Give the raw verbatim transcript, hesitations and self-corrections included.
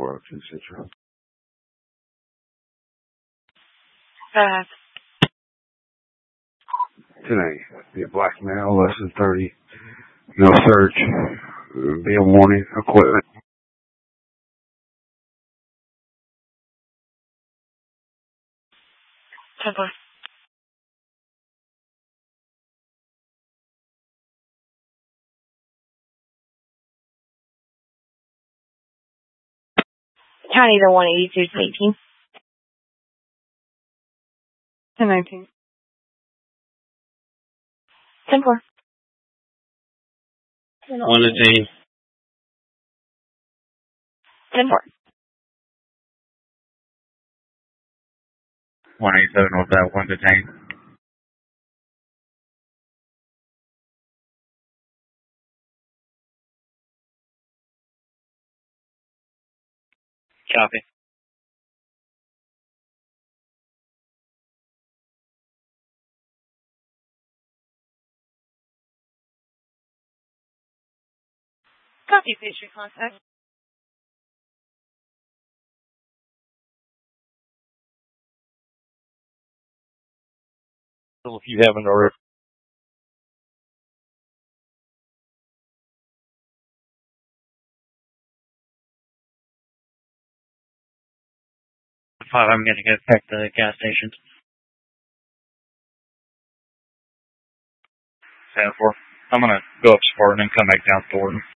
four oh two Central. Uh, Today, be a black male, less than thirty. No search. Be a warning. Equipment. Temple. County the one eighty-two to eighteen. ten nineteen. ten four. One detained. ten four. one eighty-seven with that one detained. Copy. Copy, pastry contact. So if you haven't already. Five, I'm going to go check the gas station. seven four. I'm going to go up Spartan and come back down Thornton.